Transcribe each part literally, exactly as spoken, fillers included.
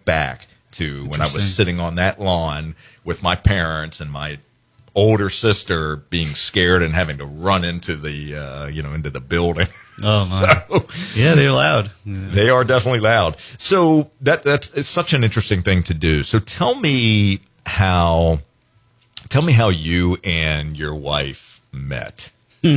back to when I was sitting on that lawn with my parents and my older sister being scared and having to run into the uh, you know into the building. Oh my! So, yeah, they're loud. Yeah. They are definitely loud. So that that's it's such an interesting thing to do. So tell me how tell me how you and your wife met.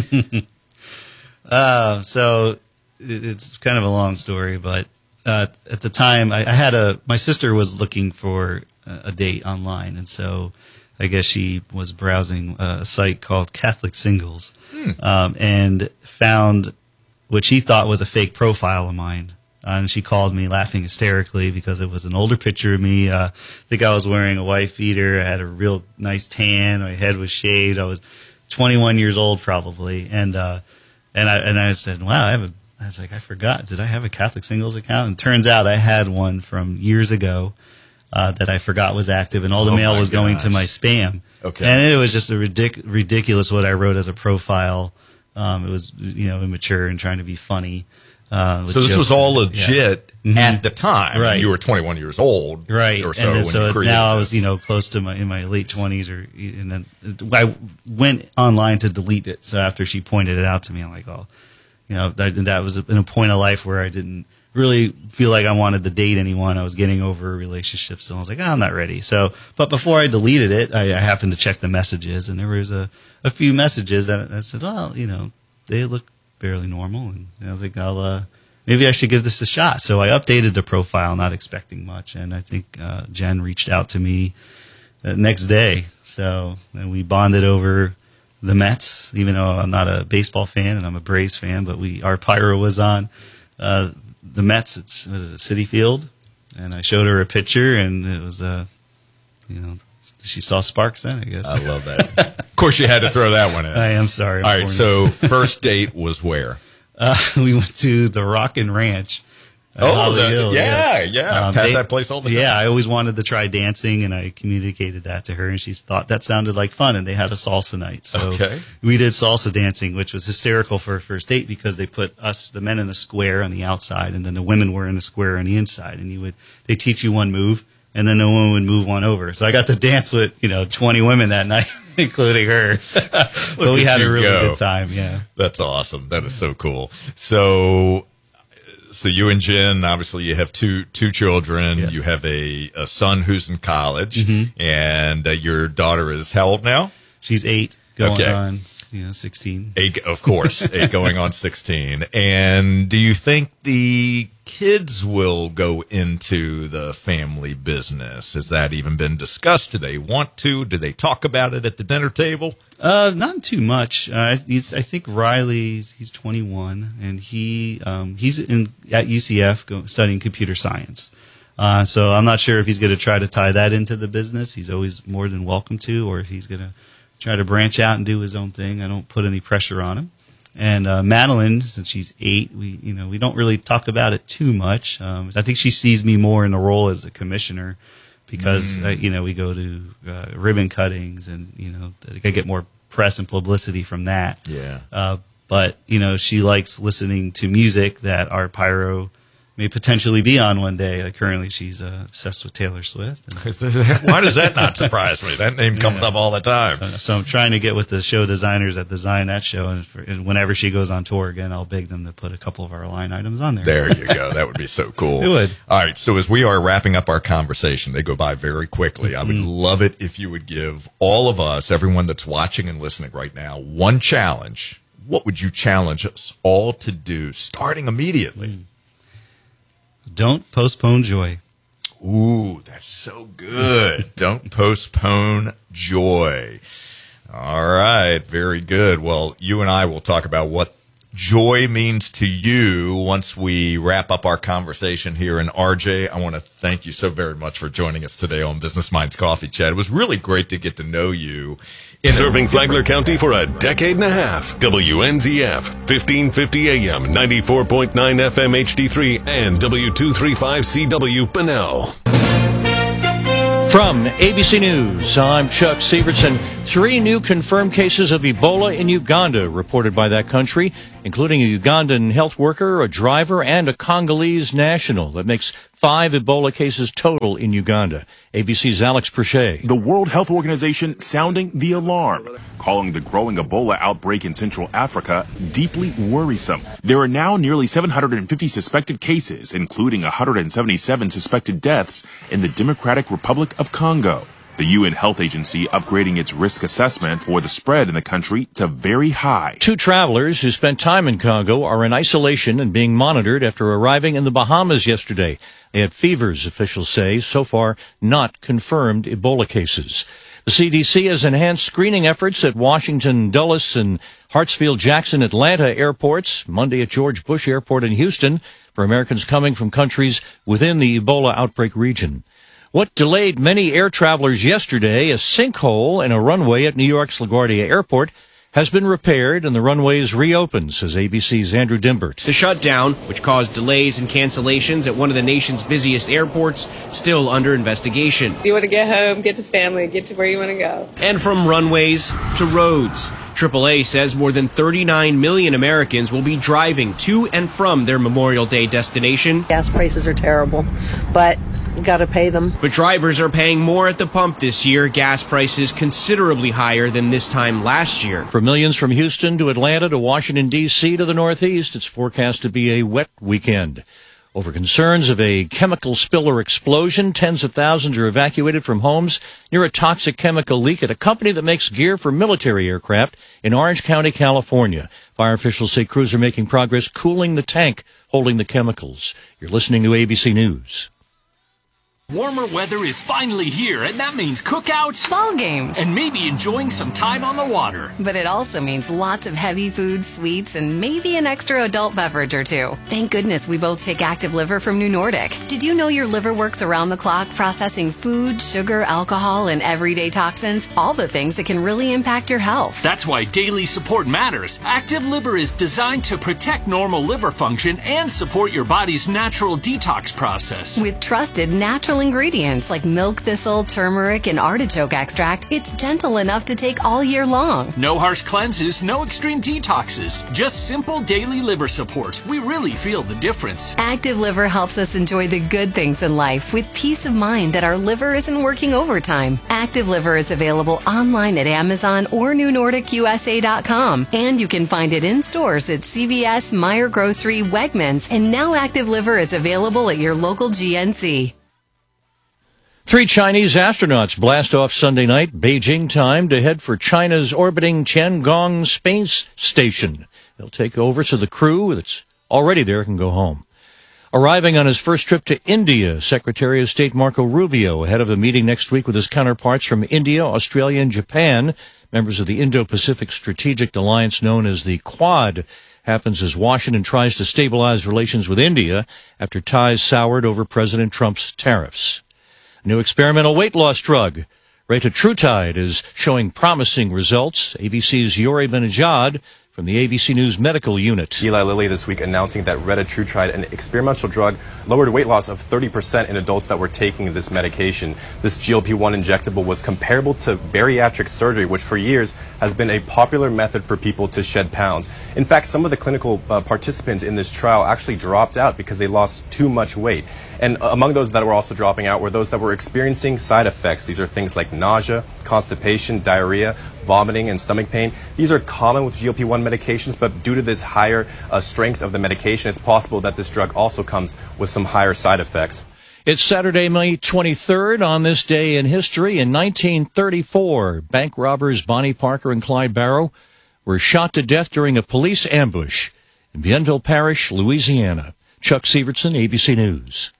uh, so it's kind of a long story, but uh, at the time, I, I had a my sister was looking for a date online, and so I guess she was browsing a site called Catholic Singles, hmm. um, and found what she thought was a fake profile of mine. Uh, and she called me laughing hysterically because it was an older picture of me. Uh, I think I was wearing a wife beater. I had a real nice tan. My head was shaved. I was twenty-one years old probably. And uh, and I and I said, wow, I have a. I was like, I forgot. Did I have a Catholic Singles account? And it turns out I had one from years ago uh, that I forgot was active, and all the oh mail was gosh. going to my spam. Okay. And it was just a ridic- ridiculous what I wrote as a profile. Um, it was, you know, immature and trying to be funny. Uh, so this was all legit yeah. at mm-hmm. the time. Right. You were twenty-one years old, right? Or so and then, when so you created now this. I was, you know, close to my in my late twenties, or and then I went online to delete it. So after she pointed it out to me, I'm like, oh, you know, that, that was in a point of life where I didn't really feel like I wanted to date anyone. I was getting over a relationship, so I was like, oh, I'm not ready. So, but before I deleted it, I, I happened to check the messages, and there was a a few messages that I said, well, you know, they look fairly normal, and I was like, I'll. Uh, Maybe I should give this a shot. So I updated the profile, not expecting much. And I think uh, Jen reached out to me the next day. So and we bonded over the Mets, even though I'm not a baseball fan and I'm a Braves fan. But we our pyro was on uh, the Mets. It's what is it, Citi Field. And I showed her a picture, and it was, uh, you know, she saw sparks then, I guess. I love that. Of course, you had to throw that one in. I am sorry. All right, so first date was where? Uh, we went to the Rockin' Ranch. Oh, the, Hill, yeah, yes. yeah. Um, Past they, that place all the time. Yeah, I always wanted to try dancing, and I communicated that to her, and she thought that sounded like fun, and they had a salsa night. So okay. we did salsa dancing, which was hysterical for a first date because they put us, the men, in a square on the outside, and then the women were in a square on the inside, and you would they teach you one move, and then no one would move one over. So I got to dance with, you know, twenty women that night, including her. But we had a really go. good time, yeah. That's awesome. That is so cool. So so you and Jen, obviously you have two two children. Yes. You have a, a son who's in college, mm-hmm. and uh, your daughter is how old now? She's eight, going okay. on, you know, sixteen. Eight, of course, eight going on sixteen. And do you think the kids will go into the family business? Has that even been discussed? Do they want to? Do they talk about it at the dinner table? Uh, not too much. Uh, I think Riley's he's twenty-one, and he um, he's in at U C F go, studying computer science. Uh, so I'm not sure if he's going to try to tie that into the business. He's always more than welcome to, or if he's going to try to branch out and do his own thing. I don't put any pressure on him. And uh, Madeline, since she's eight, we you know we don't really talk about it too much. Um, I think she sees me more in the role as a commissioner because mm. uh, you know we go to uh, ribbon cuttings, and you know I get more press and publicity from that. Yeah. Uh, but you know she likes listening to music that our pyro may potentially be on one day. Like currently, she's uh, obsessed with Taylor Swift. Why does that not surprise me? That name comes yeah. up all the time. So, so I'm trying to get with the show designers that design that show, and, for, and whenever she goes on tour again, I'll beg them to put a couple of our line items on there. There you go. That would be so cool. It would. All right. So as we are wrapping up our conversation, they go by very quickly. I would mm-hmm. love it if you would give all of us, everyone that's watching and listening right now, one challenge. What would you challenge us all to do starting immediately? Mm. Don't postpone joy. Ooh, that's so good. Don't postpone joy. All right, very good. Well, you and I will talk about what joy means to you once we wrap up our conversation here. And R J, I want to thank you so very much for joining us today on Business Minds Coffee Chat. It was really great to get to know you. Serving Flagler County for a decade and a half. W N Z F, fifteen fifty A M, ninety-four point nine F M H D three, and W two thirty-five C W Bunnell. From A B C News, I'm Chuck Severson. Three new confirmed cases of Ebola in Uganda reported by that country, including a Ugandan health worker, a driver, and a Congolese national. That makes Five Ebola cases total in Uganda. A B C's Alex Perche. The World Health Organization sounding the alarm, calling the growing Ebola outbreak in Central Africa deeply worrisome. There are now nearly seven hundred fifty suspected cases, including one hundred seventy-seven suspected deaths in the Democratic Republic of Congo. The U N Health Agency upgrading its risk assessment for the spread in the country to very high. Two travelers who spent time in Congo are in isolation and being monitored after arriving in the Bahamas yesterday. They had fevers, officials say. So far, not confirmed Ebola cases. The C D C has enhanced screening efforts at Washington Dulles and Hartsfield-Jackson Atlanta airports, Monday at George Bush Airport in Houston, for Americans coming from countries within the Ebola outbreak region. What delayed many air travelers yesterday, a sinkhole in a runway at New York's LaGuardia Airport, has been repaired and the runways reopened, says A B C's Andrew Dimbert. The shutdown, which caused delays and cancellations at one of the nation's busiest airports, still under investigation. You want to get home, get to family, get to where you want to go. And from runways to roads. triple A says more than thirty-nine million Americans will be driving to and from their Memorial Day destination. Gas prices are terrible, but you got to pay them. But drivers are paying more at the pump this year. Gas prices considerably higher than this time last year. For millions from Houston to Atlanta to Washington, D C to the Northeast, it's forecast to be a wet weekend. Over concerns of a chemical spill or explosion, tens of thousands are evacuated from homes near a toxic chemical leak at a company that makes gear for military aircraft in Orange County, California. Fire officials say crews are making progress cooling the tank holding the chemicals. You're listening to A B C News. Warmer weather is finally here, and that means cookouts, ball games, and maybe enjoying some time on the water. But it also means lots of heavy foods, sweets, and maybe an extra adult beverage or two. Thank goodness we both take Active Liver from New Nordic. Did you know your liver works around the clock processing food, sugar, alcohol, and everyday toxins? All the things that can really impact your health. That's why daily support matters. Active Liver is designed to protect normal liver function and support your body's natural detox process. With trusted natural ingredients like milk thistle, turmeric, and artichoke extract, it's gentle enough to take all year long. No harsh cleanses, no extreme detoxes, just simple daily liver support. We really feel the difference. Active Liver helps us enjoy the good things in life with peace of mind that our liver isn't working overtime. Active Liver is available online at Amazon or New Nordic U S A dot com, and you can find it in stores at C V S, Meijer Grocery, Wegmans, and now Active Liver is available at your local G N C. Three Chinese astronauts blast off Sunday night, Beijing time, to head for China's orbiting Tiangong space station. They'll take over so the crew that's already there can go home. Arriving on his first trip to India, Secretary of State Marco Rubio, ahead of a meeting next week with his counterparts from India, Australia, and Japan, members of the Indo-Pacific Strategic Alliance known as the Quad, happens as Washington tries to stabilize relations with India after ties soured over President Trump's tariffs. New experimental weight loss drug, retatrutide, is showing promising results. A B C's Yori Benajad from the A B C News Medical Unit. Eli Lilly this week announcing that retatrutide, an experimental drug, lowered weight loss of thirty percent in adults that were taking this medication. This G L P one injectable was comparable to bariatric surgery, which for years has been a popular method for people to shed pounds. In fact, some of the clinical uh, participants in this trial actually dropped out because they lost too much weight. And among those that were also dropping out were those that were experiencing side effects. These are things like nausea, constipation, diarrhea, vomiting, and stomach pain. These are common with G L P one medications, but due to this higher uh, strength of the medication, it's possible that this drug also comes with some higher side effects. It's Saturday, May twenty-third. On this day in history, in nineteen thirty-four, bank robbers Bonnie Parker and Clyde Barrow were shot to death during a police ambush in Bienville Parish, Louisiana. Chuck Sievertson, A B C News.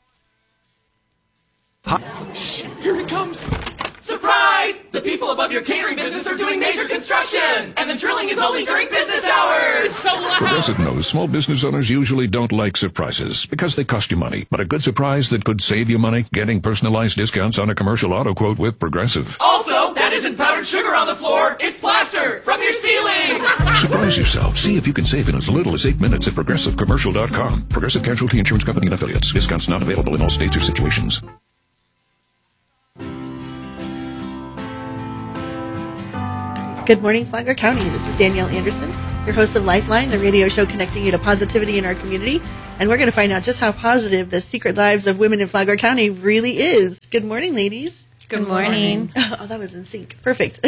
Shh, here it comes. Surprise! The people above your catering business are doing major construction, and the drilling is only during business hours. It's so loud. Progressive knows small business owners usually don't like surprises because they cost you money. But a good surprise that could save you money, getting personalized discounts on a commercial auto quote with Progressive. Also, that isn't powdered sugar on the floor. It's plaster from your ceiling. Surprise yourself. See if you can save in as little as eight minutes at progressive commercial dot com. Progressive Casualty Insurance Company and affiliates. Discounts not available in all states or situations. Good morning, Flagler County. This is Danielle Anderson, your host of Lifeline, the radio show connecting you to positivity in our community. And we're going to find out just how positive the secret lives of women in Flagler County really is. Good morning, ladies. Good morning. Oh, that was in sync. Perfect.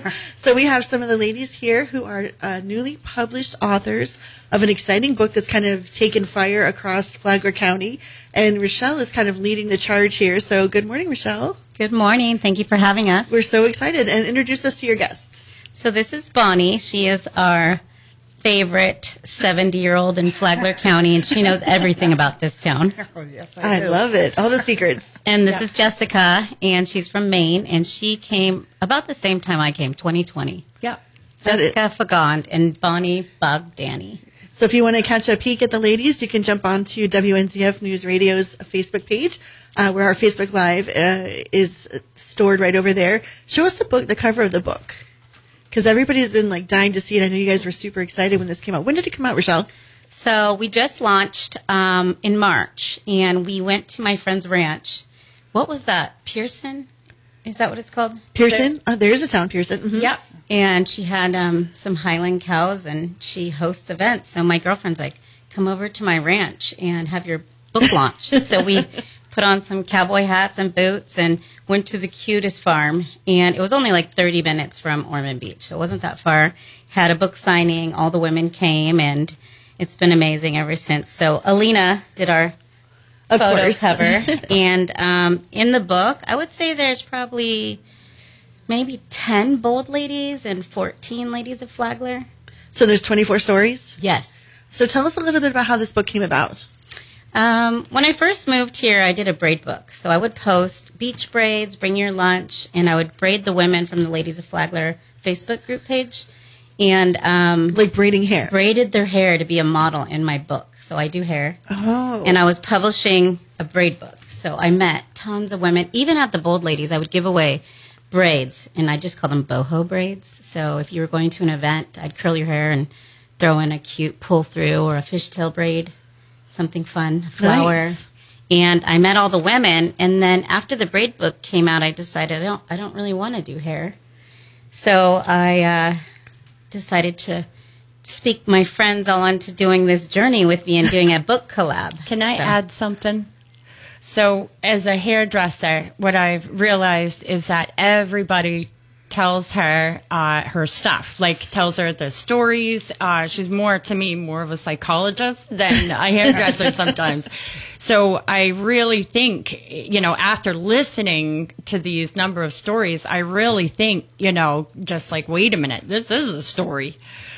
So we have some of the ladies here who are uh, newly published authors of an exciting book that's kind of taken fire across Flagler County. And Rochelle is kind of leading the charge here. So good morning, Rochelle. Good morning. Thank you for having us. We're so excited. And introduce us to your guests. So this is Bonnie. She is our favorite seventy-year-old in Flagler County, and she knows everything about this town. Oh, yes, I, I love it. All the secrets. And this yeah. is Jessica, and she's from Maine, and she came about the same time I came, twenty twenty. Yeah. Jessica Fagond and Bonnie Bogdani. So if you want to catch a peek at the ladies, you can jump on to W N Z F News Radio's Facebook page, uh, where our Facebook Live uh, is stored right over there. Show us the book, the cover of the book. Because everybody's been like dying to see it. I know you guys were super excited when this came out. When did it come out, Rochelle? So we just launched um, in March, and we went to my friend's ranch. What was that? Pearson? Is that what it's called? Pearson? There, oh, there is a town, Pearson. Mm-hmm. Yep. And she had um, some Highland cows, and she hosts events. So my girlfriend's like, come over to my ranch and have your book launch. So we put on some cowboy hats and boots and went to the cutest farm. And it was only like thirty minutes from Ormond Beach. So it wasn't that far. Had a book signing. All the women came, and it's been amazing ever since. So Alina did our of photo course. cover. And um, in the book, I would say there's probably maybe ten bold ladies and fourteen ladies of Flagler. So there's twenty-four stories? Yes. So tell us a little bit about how this book came about. Um, when I first moved here, I did a braid book. So I would post beach braids, bring your lunch, and I would braid the women from the Ladies of Flagler Facebook group page. And um, like braiding hair? Braided their hair to be a model in my book. So I do hair. Oh. And I was publishing a braid book. So I met tons of women. Even at the Bold Ladies, I would give away braids, and I just call them boho braids. So if you were going to an event, I'd curl your hair and throw in a cute pull through or a fishtail braid, something fun, a flower. Nice. And I met all the women, and then after the braid book came out, I decided I don't, I don't really want to do hair. So I uh, decided to speak my friends all onto doing this journey with me and doing a book collab. Can I so. add something? So as a hairdresser, what I've realized is that everybody tells her uh, her stuff, like tells her the stories. Uh, she's more, to me, more of a psychologist than a hairdresser sometimes. So I really think, you know, after listening to these number of stories, I really think, you know, just like, wait a minute, this is a story.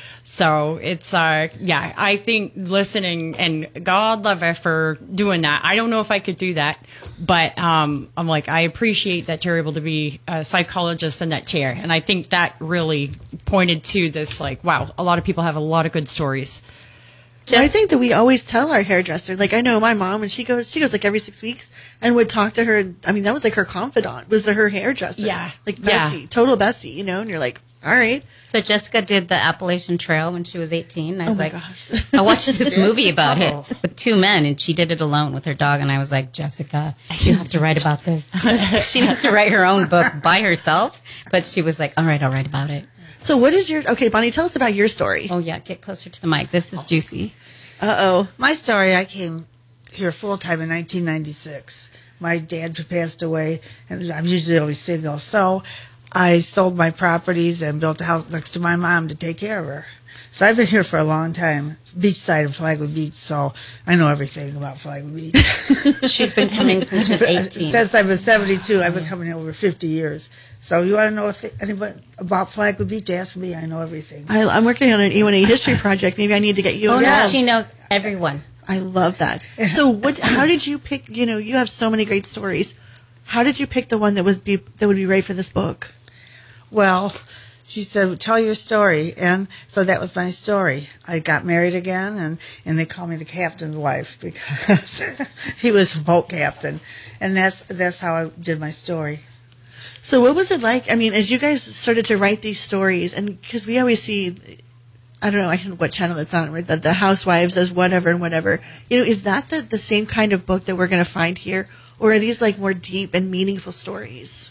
So it's, uh, yeah, I think listening, and God love her for doing that. I don't know if I could do that, but um, I'm like, I appreciate that you're able to be a psychologist in that chair. And I think that really pointed to this, like, wow, a lot of people have a lot of good stories. Just, I think that we always tell our hairdresser, like I know my mom, and she goes, she goes like every six weeks and would talk to her. I mean, that was like her confidant, was her hairdresser. Yeah. Like bestie, yeah. total bestie, you know, and you're like, all right. So Jessica did the Appalachian Trail when she was eighteen. I was oh my like, gosh. I watched this movie about it with two men, and she did it alone with her dog. And I was like, Jessica, you have to write about this. She needs to write her own book by herself. But she was like, all right, I'll write about it. So what is your, okay, Bonnie, tell us about your story. Oh, yeah, get closer to the mic. This is juicy. Uh-oh. My story, I came here full-time in nineteen ninety-six. My dad passed away, and I'm usually always single. So I sold my properties and built a house next to my mom to take care of her. So I've been here for a long time, beachside of Flagler Beach, so I know everything about Flagler Beach. She's been coming since she was eighteen. Since I was seventy-two, I've been coming here over fifty years. So you want to know th- anybody about Flagler Beach, ask me. I know everything. I, I'm working on an E one A history project. Maybe I need to get you oh, on no, that. she knows everyone. I love that. So what? How did you pick, you know, you have so many great stories. How did you pick the one that was be, that would be right for this book? Well, she said, tell your story. And so that was my story. I got married again, and, and they called me the captain's wife because he was a boat captain. And that's that's how I did my story. So what was it like, I mean, as you guys started to write these stories, and because we always see, I don't know, I don't know what channel it's on, where the, the housewives does whatever and whatever. You know, is that the, the same kind of book that we're going to find here? Or are these like more deep and meaningful stories?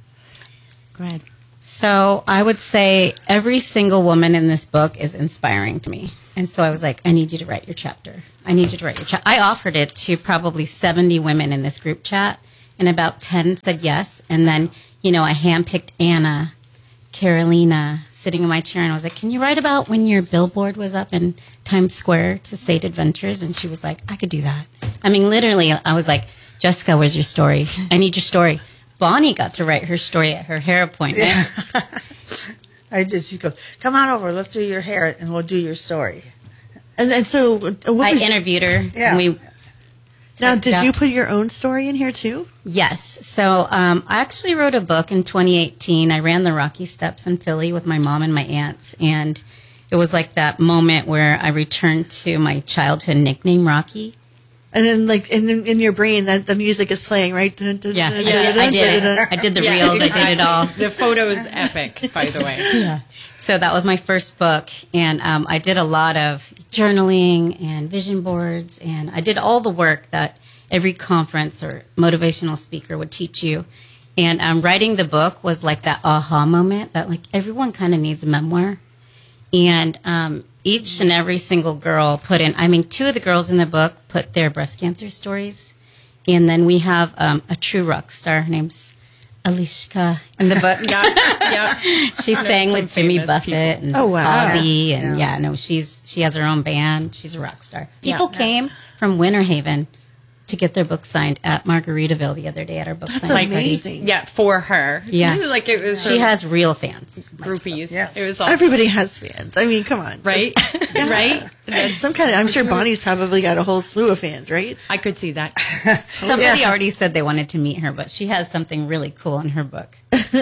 Go ahead. So I would say every single woman in this book is inspiring to me. And so I was like, I need you to write your chapter. I need you to write your chapter. I offered it to probably seventy women in this group chat, and about ten said yes. And then, you know, I handpicked Anna, Carolina, sitting in my chair, and I was like, can you write about when your billboard was up in Times Square to Sate Adventures? And she was like, I could do that. I mean, literally, I was like, Jessica, where's your story? I need your story. Bonnie got to write her story at her hair appointment. Yeah. I did. She goes, come on over. Let's do your hair, and we'll do your story. And then so what I was interviewed her. Yeah. And we now, did yeah. you put your own story in here too? Yes. So um, I actually wrote a book in twenty eighteen. I ran the Rocky Steps in Philly with my mom and my aunts, and it was like that moment where I returned to my childhood nickname, Rocky. And then, like in in your brain, that the music is playing, right? Dun, dun, Yeah, dun, I dun, did, dun, I dun, did dun, it. dun. I did the Yeah, reels. I exactly. did it all. The photo is epic, by the way. Yeah. So that was my first book, and um, I did a lot of journaling and vision boards, and I did all the work that every conference or motivational speaker would teach you. And um, writing the book was like that aha moment that like everyone kind of needs a memoir. And um, each and every single girl put in, I mean, two of the girls in the book put their breast cancer stories. And then we have um, a true rock star. Her name's Alishka in the book. Yeah, yeah. She sang Some with Jimmy famous Buffett people. and Oh, wow. Ozzy. And Yeah. yeah, no, she's she has her own band. She's a rock star. Yeah. People came from Winter Haven to get their book signed at Margaritaville the other day at our book That's signing party. amazing. Yeah, for her. Yeah. Like it was She her has real fans. groupies. Yes. It was all Everybody has fans. I mean, come on, right, right. That's- Some kind of. I'm sure Bonnie's probably got a whole slew of fans, right? I could see that. Somebody Yeah. already said they wanted to meet her, but she has something really cool in her book.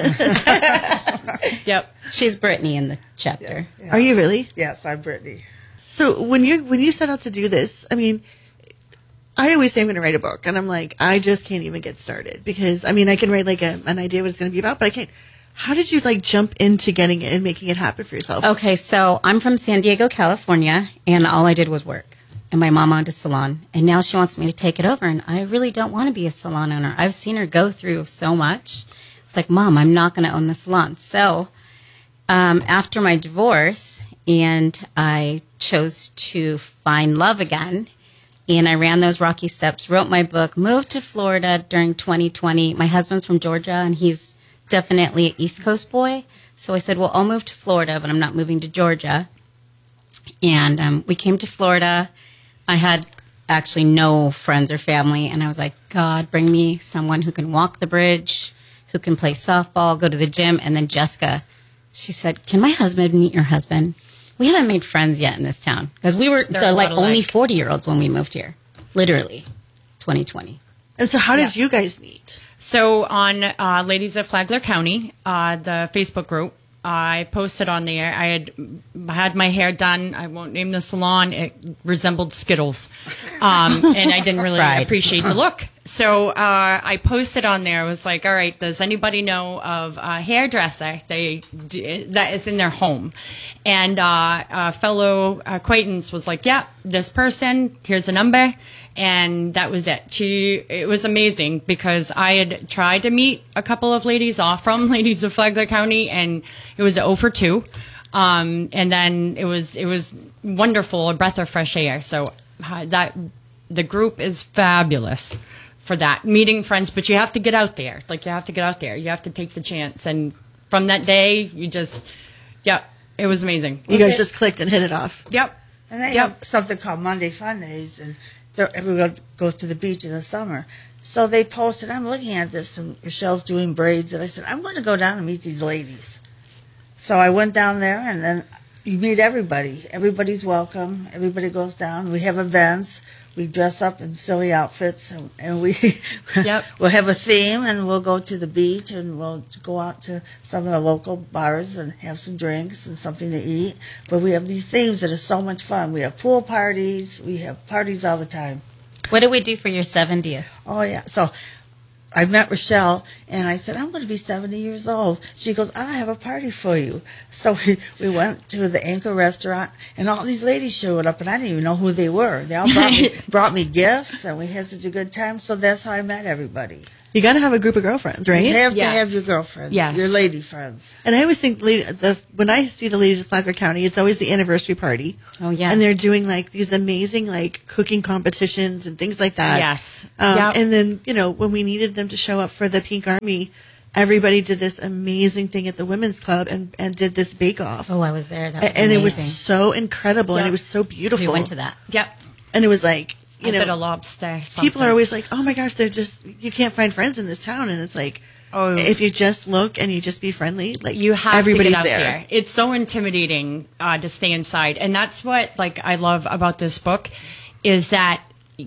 Yep. She's Brittany in the chapter. Yeah. Are you really? Yes, I'm Brittany. So when you when you set out to do this, I mean, I always say I'm going to write a book, and I'm like, I just can't even get started because I mean, I can write like a, an idea what it's going to be about, but I can't. How did you like jump into getting it and making it happen for yourself? Okay, so I'm from San Diego, California, and all I did was work. And my mom owned a salon, and now she wants me to take it over, and I really don't want to be a salon owner. I've seen her go through so much. It's like, Mom, I'm not going to own the salon. So um, after my divorce, and I chose to find love again, and I ran those Rocky Steps, wrote my book, moved to Florida during twenty twenty. My husband's from Georgia, and he's definitely an East Coast boy. So I said, well, I'll move to Florida, but I'm not moving to Georgia. And um, we came to Florida. I had actually no friends or family, and I was like, God, bring me someone who can walk the bridge, who can play softball, go to the gym. And then Jessica, she said, can my husband meet your husband? We haven't made friends yet in this town because we were They're the, a like lot only alike. forty-year-olds when we moved here, literally, twenty twenty. And so how did you guys meet? So on uh, Ladies of Flagler County, uh, the Facebook group, I posted on there. I had had my hair done. I won't name the salon. It resembled Skittles, um, and I didn't really Right. appreciate the look. So uh, I posted on there. I was like, "All right, does anybody know of a hairdresser they d- that is in their home?" And uh, a fellow acquaintance was like, "Yeah, this person. Here's a number." And that was it. She, it was amazing because I had tried to meet a couple of ladies off from Ladies of Flagler County, and it was oh for two. Um, and then it was it was wonderful, a breath of fresh air. So uh, that the group is fabulous for that meeting friends. But you have to get out there. Like you have to get out there. You have to take the chance. And from that day, you just, yeah, it was amazing. You guys just clicked and hit it off. Yep. And they Yep. have something called Monday Fun Days, and they're- everyone goes to the beach in the summer. So they posted, I'm looking at this, and Michelle's doing braids, and I said, I'm going to go down and meet these ladies. So I went down there, and then you meet everybody. Everybody's welcome. Everybody goes down. We have events. We dress up in silly outfits, and, and we Yep. we'll have a theme, and we'll go to the beach, and we'll go out to some of the local bars and have some drinks and something to eat. But we have these themes that are so much fun. We have pool parties. We have parties all the time. What did we do for your seventieth? Oh, yeah. So I met Rochelle, and I said, I'm going to be seventy years old. She goes, I have a party for you. So we, we went to the Anchor restaurant, and all these ladies showed up, and I didn't even know who they were. They all brought me, brought me gifts, and we had such a good time. So that's how I met everybody. You got to have a group of girlfriends, right? You have yes. to have your girlfriends, Yes. your lady friends. And I always think the when I see the ladies of Flagler County, it's always the anniversary party. Oh yeah, and they're doing like these amazing like cooking competitions and things like that. Yes. um, Yep. And then you know when we needed them to show up for the Pink Army, everybody did this amazing thing at the women's club and, and did this bake off. Oh, I was there. That was and amazing. it was so incredible and Yep. it was so beautiful. We went to that. Yep. And it was like you I know did a lobster. people something. are always like, oh my gosh, they're just you can't find friends in this town, and it's like. Oh. If you just look and you just be friendly, like you have everybody's to get out there. there. It's so intimidating uh, to stay inside, and that's what like I love about this book is that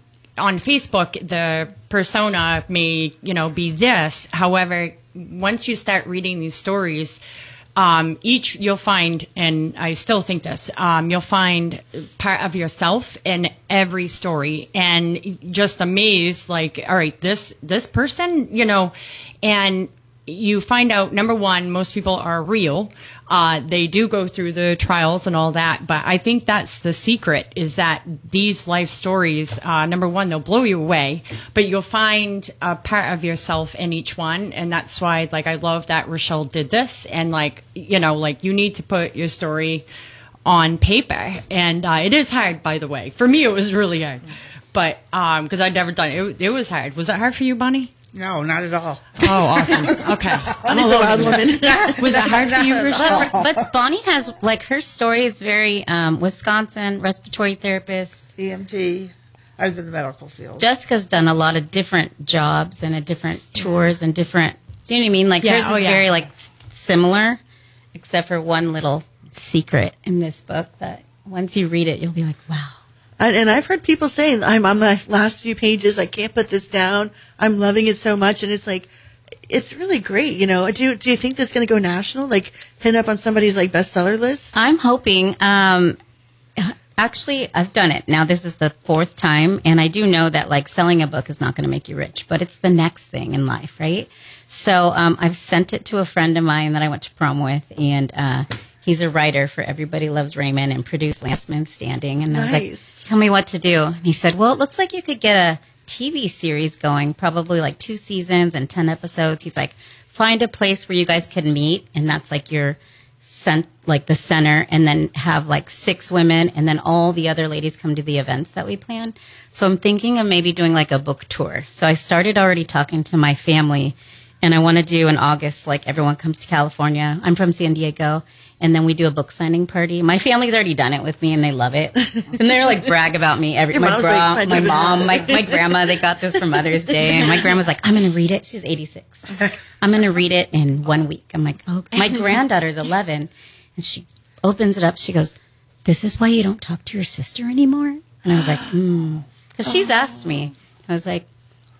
on Facebook the persona may you know be this. However, once you start reading these stories, um, each you'll find, and I still think this, um, you'll find part of yourself in every story, and just amazed, like, all right, this this person, you know, and you find out, number one, most people are real. Uh, they do go through the trials and all that, but I think that's the secret is that these life stories, uh, number one, they'll blow you away, but you'll find a part of yourself in each one. And that's why, like, I love that Rochelle did this. And like, you know, like you need to put your story on paper. And uh, it is hard, by the way. For me, it was really hard, but um, because I'd never done it. it. It was hard. Was it hard for you, Bonnie? No, not at all. Oh, awesome. Okay. Bonnie's a wild woman. Was it hard for you, Rochelle? But, but Bonnie has, like, her story is very um, Wisconsin, respiratory therapist. E M T. I was in the medical field. Jessica's done a lot of different jobs and a different tours and different, do you know what I mean? Like, Yeah, hers oh, is yeah. very, like, s- similar, except for one little secret in this book that once you read it, you'll be like, wow. And, and I've heard people saying, I'm on my last few pages. I can't put this down. I'm loving it so much. And it's like, it's really great. You know, do, do you think that's going to go national? Like, hit up on somebody's like bestseller list? I'm hoping. Um, actually, I've done it. Now, this is the fourth time. And I do know that, like, selling a book is not going to make you rich, but it's the next thing in life, right? So um, I've sent it to a friend of mine that I went to prom with. And uh, he's a writer for Everybody Loves Raymond and produced Last Man Standing. And I was like, Nice. tell me what to do. And he said, well, it looks like you could get a T V series going, probably like two seasons and ten episodes. He's like, find a place where you guys can meet, and that's like your cent- like the center, and then have like six women, and then all the other ladies come to the events that we plan. So I'm thinking of maybe doing like a book tour. So I started already talking to my family, and I want to do in August, like everyone comes to California. I'm from San Diego. And then we do a book signing party. My family's already done it with me, and they love it. And they're like brag about me. Every Your my mom's bra, like, my my mom, my my grandma. They got this for Mother's Day, and my grandma's like, "I'm going to read it." She's eighty-six. I'm going to read it in one week. I'm like, "Oh." My granddaughter's eleven, and she opens it up. She goes, "This is why you don't talk to your sister anymore." And I was like, "Hmm," because she's asked me. I was like,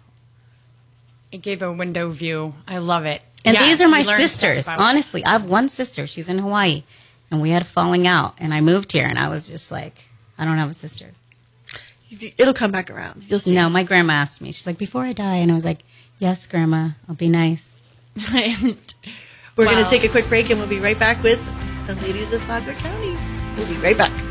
It gave a window view. I love it. and Yeah, these are my you learn stuff sisters. about- Honestly, I have one sister. She's in Hawaii, and we had a falling out. And I moved here, and I was just like, I don't have a sister. It'll come back around. You'll see. No, my grandma asked me. She's like, before I die, and I was like, yes, Grandma, I'll be nice. We're going Wow. to take a quick break, and we'll be right back with the ladies of Flagler County. We'll be right back.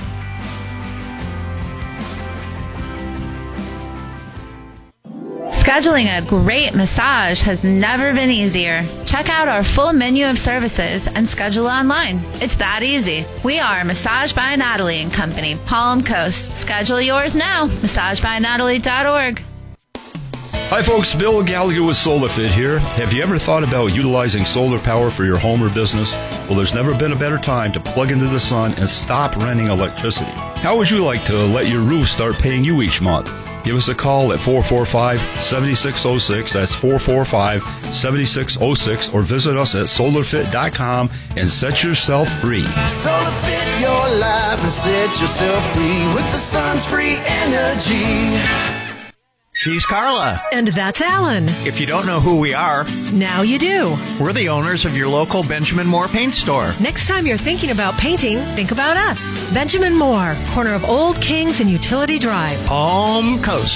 Scheduling a great massage has never been easier. Check out our full menu of services and schedule online. It's that easy. We are Massage by Natalie and Company, Palm Coast. Schedule yours now. massage by natalie dot org. Hi folks, Bill Gallagher with SolarFit here. Have you ever thought about utilizing solar power for your home or business? Well, there's never been a better time to plug into the sun and stop renting electricity. How would you like to let your roof start paying you each month? Give us a call at four four five, seven six zero six. That's four four five, seven six zero six. Or visit us at solar fit dot com and set yourself free. Solar Fit your life and set yourself free with the sun's free energy. She's Carla. And that's Alan. If you don't know who we are, Now you do. we're the owners of your local Benjamin Moore paint store. Next time you're thinking about painting, think about us. Benjamin Moore, corner of Old Kings and Utility Drive. Palm Coast.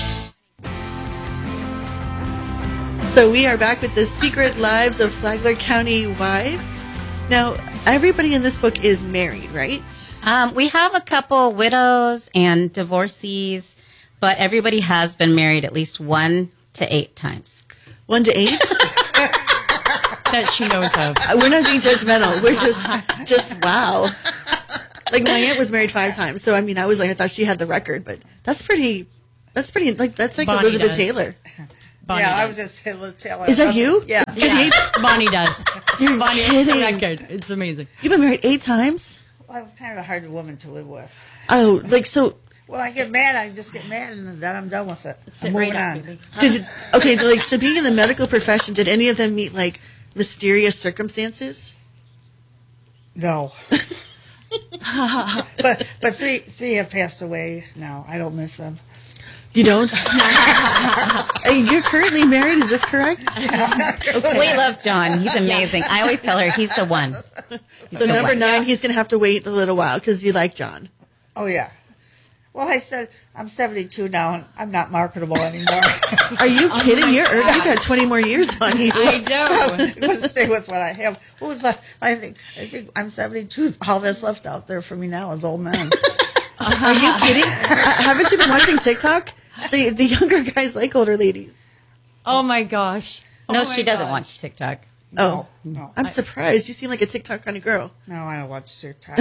So we are back with the Secret Lives of Flagler County Wives. Now, everybody in this book is married, right? Um, we have a couple widows and divorcees, but everybody has been married at least one to eight times. One to eight? That she knows of. Uh, We're not being judgmental. We're just, just wow. Like, my aunt was married five times, so I mean, I was like, I thought she had the record, but that's pretty, that's pretty, like, that's like Bonnie Elizabeth does. Taylor. Bonnie yeah, I does. was just Elizabeth Taylor. Is that you? Yeah. Yeah, Bonnie does. You're Bonnie has the kidding. record. It's amazing. You've been married eight times? Well, I'm kind of a hard woman to live with. Oh, like, so, Well, I get mad. I just get mad, and then I'm done with it. Sit I'm moving right up, on. baby. did, okay, like, so being in the medical profession, did any of them meet, like, mysterious circumstances? No. but but three three have passed away now. I don't miss them. You don't? And you're currently married, is this correct? We love John. He's amazing. I always tell her he's the one. He's So the number one. nine, he's going to have to wait a little while because you like John. Oh yeah. Well, I said I'm seventy-two now, and I'm not marketable anymore. Are you kidding? You're you got twenty more years on you. I know. I'm going to stay with what I have. What was that? I think I think I'm seventy-two. All that's left out there for me now is old men. Are you kidding? Uh, haven't you been watching TikTok? The the younger guys like older ladies. Oh my gosh. No, Oh she my doesn't gosh. watch TikTok. Oh, No, I'm surprised. You seem like a TikTok kind of girl. no, I don't watch TikTok.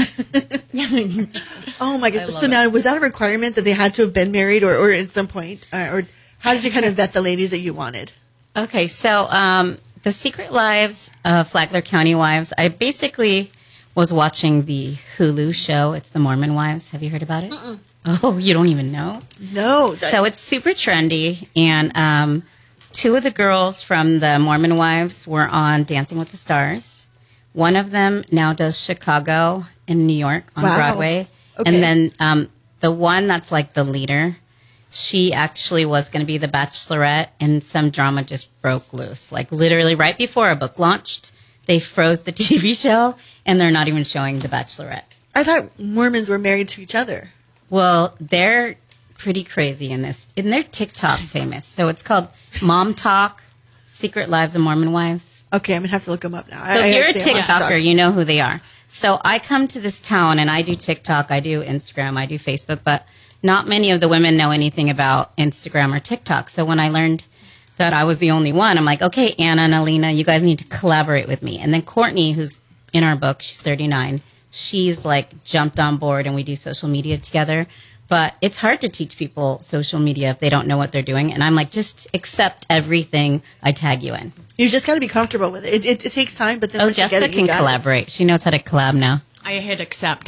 Oh my I gosh! love So it. now, was that a requirement that they had to have been married, or, or at some point, uh, or how did you kind of vet the ladies that you wanted? Okay, so um, the Secret Lives of Flagler County Wives. I basically was watching the Hulu show. It's the Mormon Wives. Have you heard about it? Mm-mm. Oh, you don't even know? No. So it's super trendy, and um, two of the girls from the Mormon Wives were on Dancing with the Stars. One of them now does Chicago and New York on Wow. Broadway. Okay. And then um, the one that's like the leader, she actually was going to be the Bachelorette, and some drama just broke loose. Like literally right before our book launched, they froze the T V show, and they're not even showing the Bachelorette. I thought Mormons were married to each other. Well, they're pretty crazy in this. And they're TikTok famous. So it's called Mom Talk, Secret Lives of Mormon Wives. Okay, I'm going to have to look them up now. So I, if you're I a see them on TikToker, TikTok. you know who they are. So I come to this town and I do TikTok, I do Instagram, I do Facebook, but not many of the women know anything about Instagram or TikTok. So when I learned that I was the only one, I'm like, okay, Anna and Alina, you guys need to collaborate with me. And then Courtney, who's in our book, she's thirty-nine, she's like jumped on board and we do social media together. But it's hard to teach people social media if they don't know what they're doing. And I'm like, just accept everything I tag you in. You just got to be comfortable with it. It, it. it takes time, but then Oh, once you Jessica get it, you can got it. collaborate. She knows how to collab now. I hit accept.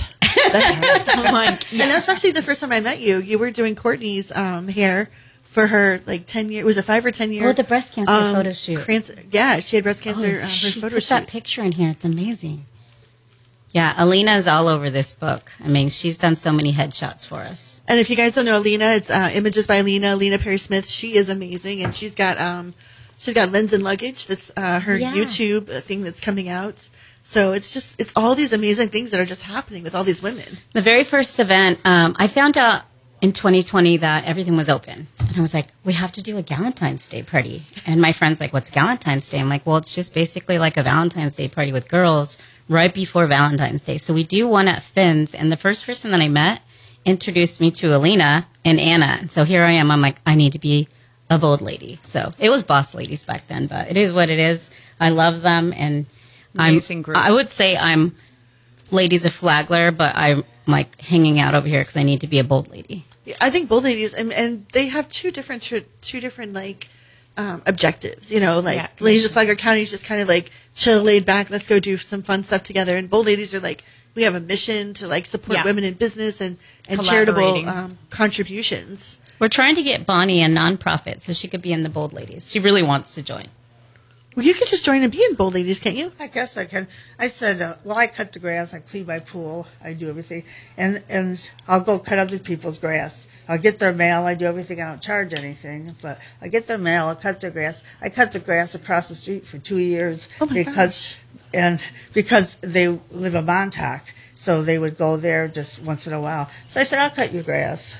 I'm like, and that's actually the first time I met you. You were doing Courtney's um, hair for her like ten years. Was it five or ten years? Oh, the breast cancer photo shoot. Cancer, yeah, she had breast cancer. Oh, uh, her she photo put shoot. that picture in here. It's amazing. Yeah, Alina's all over this book. I mean, she's done so many headshots for us. And if you guys don't know Alina, it's uh, Images by Alina, Alina Perry Smith. She is amazing, and she's got um, she's got Lens and Luggage. That's uh, her Yeah. YouTube uh, thing that's coming out. So it's just it's all these amazing things that are just happening with all these women. The very first event, um, I found out in twenty twenty that everything was open. And I was like, we have to do a Valentine's Day party. And my friend's like, what's Valentine's Day? I'm like, well, it's just basically like a Valentine's Day party with girls right before Valentine's Day. So we do one at Finn's. And the first person that I met introduced me to Alina and Anna. And so here I am. I'm like, I need to be a bold lady. So it was boss ladies back then, but it is what it is. I love them. And Amazing I'm, group. I would say I'm ladies of Flagler, but I'm like hanging out over here because I need to be a bold lady. I think bold ladies, and, and they have two different tr- two different like um, objectives. You know, like Yeah, ladies of Flagler County is just kind of like chill, laid back. Let's go do some fun stuff together. And bold ladies are like, we have a mission to like support Yeah. women in business and and charitable Collaborating. um, contributions. We're trying to get Bonnie a nonprofit so she could be in the bold ladies. She really wants to join. Well, you could just join and be in bold ladies, can't you? I guess I can. I said, uh, well, I cut the grass, I clean my pool, I do everything, and and I'll go cut other people's grass. I'll get their mail, I do everything. I don't charge anything, but I get their mail, I cut their grass. I cut the grass across the street for two years Oh my because and because they live in Montauk, so they would go there just once in a while. So I said, I'll cut your grass.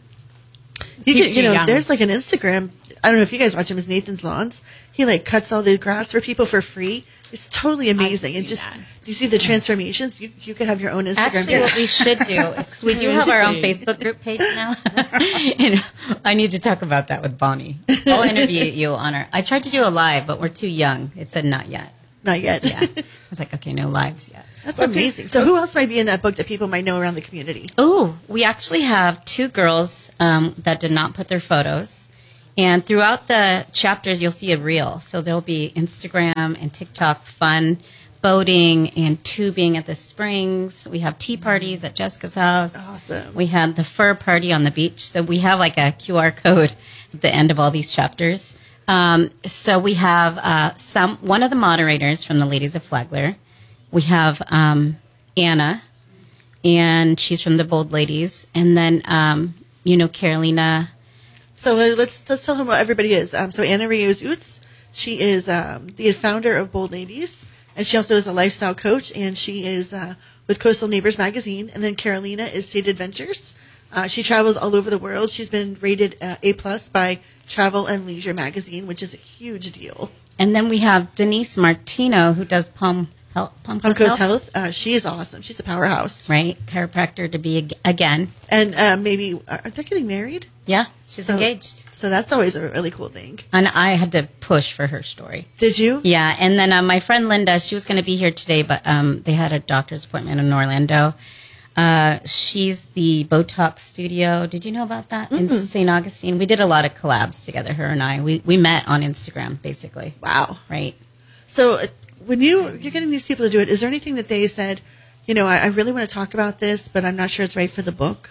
You Keeps could, you you know, young. there's like an Instagram. I don't know if you guys watch him. It's Nathan's Lawns. He like cuts all the grass for people for free. It's totally amazing. And just, that. do you see the transformations? You you could have your own Instagram Actually, page. what we should do is 'cause we do have our own Facebook group page now. And I need to talk about that with Bonnie. I'll interview you on our. I tried to do a live, but we're too young. It said not yet. Not yet. Yeah. I was like, okay, no lives yet. That's amazing. So who else might be in that book that people might know around the community? Oh, we actually have two girls um, that did not put their photos. And throughout the chapters, you'll see a reel. So there'll be Instagram and TikTok fun, boating and tubing at the springs. We have tea parties at Jessica's house. Awesome. We had the fur party on the beach. So we have like a Q R code at the end of all these chapters. Um, so we have uh, some one of the moderators from the Ladies of Flagler. We have um, Anna, and she's from the Bold Ladies. And then, um, you know, Carolina. So uh, let's let's tell them what everybody is. Um, so Anna Rios Utz, she is um, the founder of Bold Ladies, and she also is a lifestyle coach, and she is uh, with Coastal Neighbors magazine. And then Carolina is State Adventures. Uh, she travels all over the world. She's been rated uh, A plus by Travel and Leisure magazine, which is a huge deal. And then we have Denise Martino, who does Palm Health. Palm Palm Coast Coast Health. Health. Uh, she is awesome. She's a powerhouse. Right, chiropractor to be ag- again. And uh, maybe, are they getting married? Yeah, she's So- engaged. So that's always a really cool thing. And I had to push for her story. Did you? Yeah, and then uh, my friend Linda, she was going to be here today, but um, they had a doctor's appointment in Orlando. Uh, she's the Botox studio. Did you know about that? In Mm-mm. Saint Augustine. We did a lot of collabs together, her and I. We we met on Instagram, basically. Wow. Right. So uh, when you, you're getting these people to do it, is there anything that they said, you know, I, I really want to talk about this, but I'm not sure it's right for the book?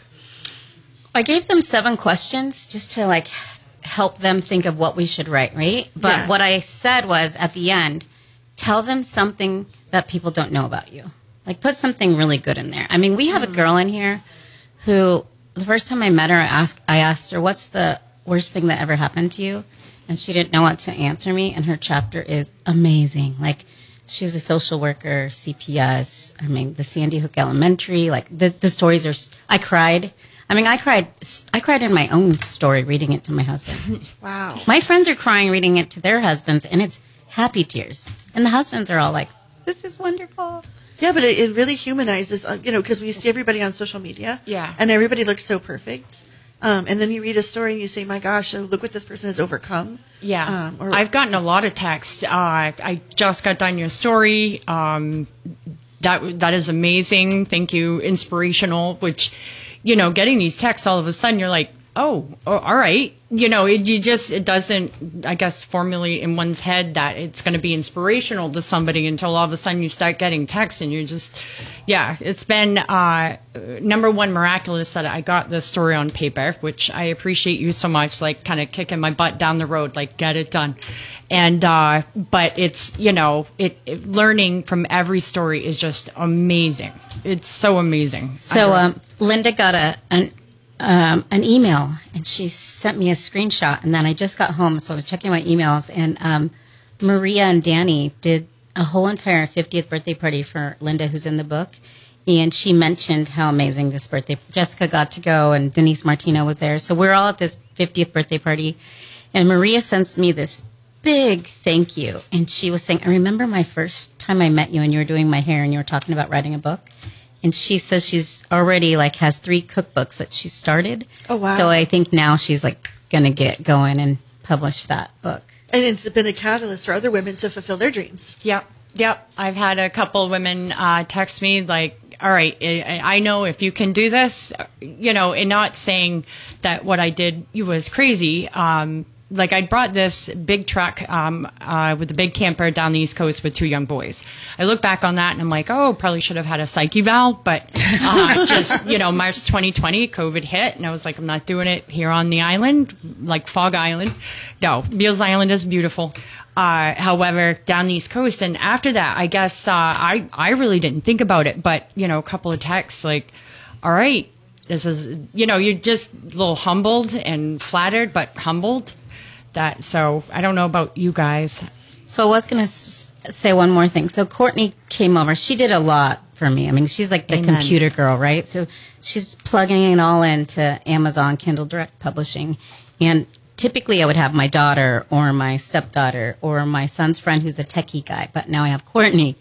I gave them seven questions just to like help them think of what we should write, right? But Yeah. what I said was at the end, tell them something that people don't know about you. Like put something really good in there. I mean, we have a girl in here who the first time I met her, I asked, I asked her, what's the worst thing that ever happened to you? And she didn't know what to answer me. And her chapter is amazing. Like she's a social worker, C P S. I mean, the Sandy Hook Elementary, like the, the stories are, s- I cried. I mean, I cried, I cried in my own story reading it to my husband. Wow. My friends are crying reading it to their husbands, and it's happy tears. And the husbands are all like, this is wonderful. Yeah, but it, it really humanizes, uh, you know, because we see everybody on social media. Yeah. And everybody looks so perfect. Um, and then you read a story and you say, my gosh, oh, look what this person has overcome. Yeah, Um, or- I've gotten a lot of texts. Uh, I just got done your story. Um, that that is amazing. Thank you, inspirational. Which, you know, getting these texts all of a sudden, you're like, oh, oh all right. You know, it you just it doesn't, I guess, formulate in one's head that it's going to be inspirational to somebody until all of a sudden you start getting texts and you're just, yeah, it's been uh, number one miraculous that I got this story on paper, which I appreciate you so much, like kind of kicking my butt down the road, like get it done. And, uh, but it's, you know, it, it learning from every story is just amazing. It's so amazing. So I um, Linda got a an um, an email, and she sent me a screenshot. And then I just got home, so I was checking my emails, and um, Maria and Danny did a whole entire fiftieth birthday party for Linda, who's in the book. And she mentioned how amazing this birthday. Jessica got to go, and Denise Martino was there. So we're all at this fiftieth birthday party, and Maria sends me this big thank you. And she was saying, I remember my first time I met you, and you were doing my hair, and you were talking about writing a book. And she says she's already like has three cookbooks that she started. Oh, wow. So I think now she's like going to get going and publish that book. And it's been a catalyst for other women to fulfill their dreams. Yep, yep. I've had a couple women uh, text me like, all right, I, I know if you can do this, you know, and not saying that what I did was crazy. Um, like I brought this big truck um, uh, with a big camper down the East Coast with two young boys. I look back on that and I'm like, oh, probably should have had a psyche valve, but uh, just, you know, March twenty twenty, COVID hit, and I was like, I'm not doing it here on the island, like Fog Island. No, Beals Island is beautiful. Uh, however, down the East Coast, and after that, I guess uh, I I really didn't think about it, but you know, a couple of texts like, all right, this is, you know, you're just a little humbled and flattered, but humbled. That so I don't know about you guys. So I was going to s- say one more thing. So Courtney came over. She did a lot for me. I mean, she's like the Amen. computer girl, right? So she's plugging it all into Amazon Kindle Direct Publishing. And typically I would have my daughter or my stepdaughter or my son's friend who's a techie guy, but now I have Courtney.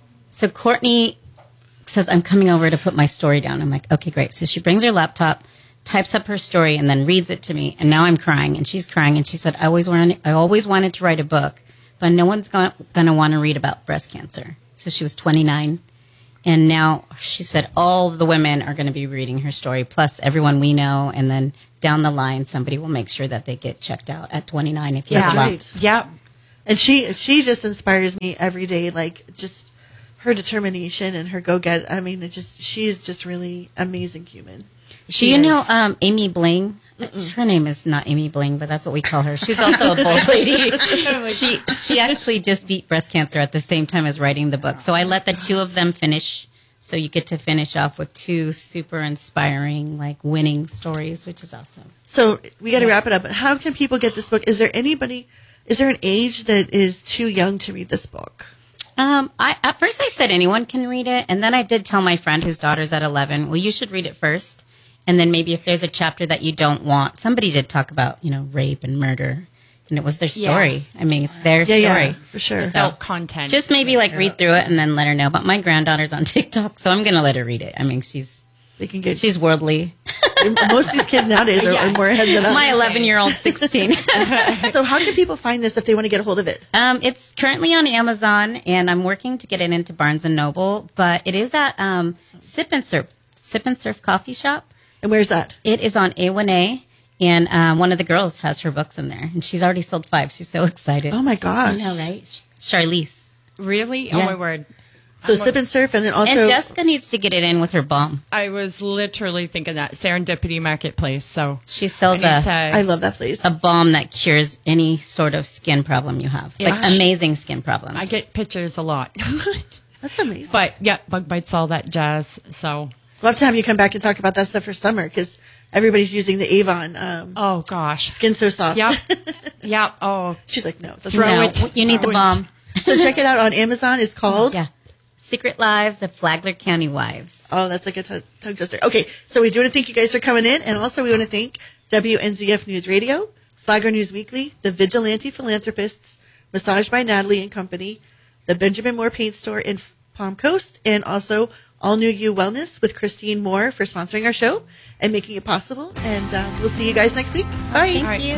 So Courtney says, I'm coming over to put my story down. I'm like, okay, great. So she brings her laptop, types up her story, and then reads it to me. And now I'm crying, and she's crying. And she said, I always wanted, I always wanted to write a book, but no one's going to want to read about breast cancer. So she was twenty-nine. And now she said all the women are going to be reading her story, plus everyone we know. And then down the line, somebody will make sure that they get checked out at twenty-nine if you That's have right. luck. Yep. And she she just inspires me every day. Like, just her determination and her go get. I mean, it just she's just really amazing human. Do you know um, Amy Bling? Her name is not Amy Bling, but that's what we call her. She's also a bold lady. she she actually just beat breast cancer at the same time as writing the book. So I let the two of them finish. So you get to finish off with two super inspiring, like, winning stories, which is awesome. So we got to wrap it up. But how can people get this book? Is there anybody? Is there an age that is too young to read this book? Um, I at first I said anyone can read it, and then I did tell my friend whose daughter's at eleven, well, you should read it first. And then maybe if there's a chapter that you don't want, somebody did talk about, you know, rape and murder, and it was their story. Yeah. I mean, it's their yeah, story. Yeah, for sure. Adult so, content. Just maybe like yeah. read through it and then let her know. But my granddaughter's on TikTok, so I'm going to let her read it. I mean, she's they can get she's worldly. Most of these kids nowadays are, yeah. are more ahead than us. My eleven-year-old, sixteen. So how can people find this if they want to get a hold of it? Um, it's currently on Amazon, and I'm working to get it into Barnes and Noble. But it is at um, Sip and Surf, Sip and Surf Coffee Shop. And where's that? It is on A one A, and um, one of the girls has her books in there, and she's already sold five. She's so excited. Oh, my gosh. I know, right? Charlize. Really? Yeah. Oh, my word. So I'm Sip and Surf, and then also... And Jessica needs to get it in with her balm. I was literally thinking that. Serendipity Marketplace, so... She sells I a... to, I love that place. A balm that cures any sort of skin problem you have. Yeah. Like, amazing skin problems. I get pictures a lot. That's amazing. But, yeah, bug bites, all that jazz, so... Love to have you come back and talk about that stuff for summer, because everybody's using the Avon. Um, oh, gosh. Skin So Soft. Yep. Yep. Oh. She's like, no. Throw no, it. You need the balm. So check it out on Amazon. It's called? Yeah. Secret Lives of Flagler County Wives. Oh, that's like a t- tongue twister. Okay, so we do want to thank you guys for coming in, and also we want to thank W N Z F News Radio, Flagler News Weekly, the Vigilante Philanthropists, Massage by Natalie and Company, the Benjamin Moore Paint Store in Palm Coast, and also All New You Wellness with Christine Moore for sponsoring our show and making it possible. And um, we'll see you guys next week. Bye. Thank right. you.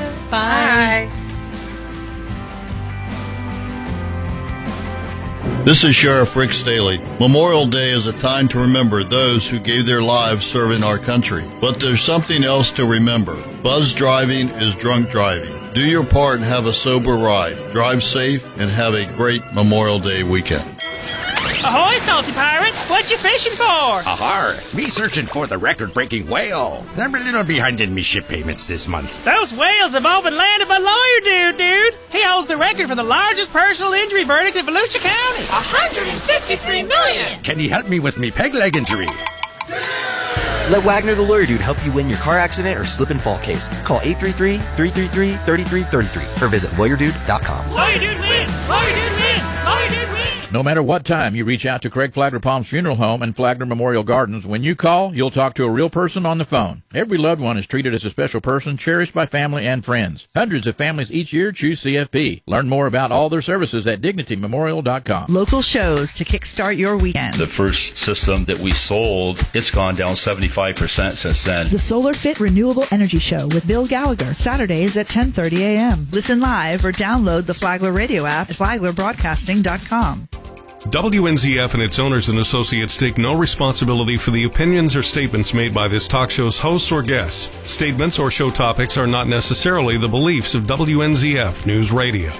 Bye. Bye. This is Sheriff Rick Staley. Memorial Day is a time to remember those who gave their lives serving our country. But there's something else to remember. Buzz driving is drunk driving. Do your part and have a sober ride. Drive safe and have a great Memorial Day weekend. Ahoy, salty pirate! What you fishing for? Ahar! Me searching for the record-breaking whale. I'm a little behind in me ship payments this month. Those whales have all been landed by lawyer dude, dude. He holds the record for the largest personal injury verdict in Volusia County. one hundred fifty-three million! Can he help me with me peg leg injury? Let Wagner the Lawyer Dude help you win your car accident or slip and fall case. Call eight three three, three three three, three three three three or visit lawyer dude dot com. Lawyer Dude wins! Lawyer Dude wins! Lawyer Dude wins! No matter what time you reach out to Craig Flagler Palms Funeral Home and Flagler Memorial Gardens, when you call, you'll talk to a real person on the phone. Every loved one is treated as a special person, cherished by family and friends. Hundreds of families each year choose C F P. Learn more about all their services at dignity memorial dot com. Local shows to kickstart your weekend. The first system that we sold, it's gone down seventy-five percent since then. The Solar Fit Renewable Energy Show with Bill Gallagher, Saturdays at ten thirty a.m. Listen live or download the Flagler Radio app at flagler broadcasting dot com. W N Z F and its owners and associates take no responsibility for the opinions or statements made by this talk show's hosts or guests. Statements or show topics are not necessarily the beliefs of W N Z F News Radio.